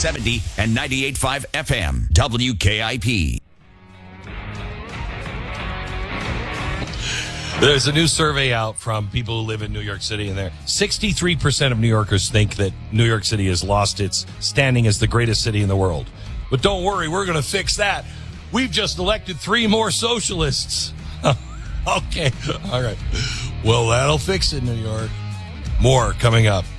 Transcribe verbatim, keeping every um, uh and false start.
seventy and ninety-eight point five F M, W K I P. There's a new survey out from people who live in New York City, and there sixty-three percent of New Yorkers think that New York City has lost its standing as the greatest city in the world. But don't worry, we're going to fix that. We've just elected three more socialists. Okay, all right. Well, that'll fix it, New York. More coming up.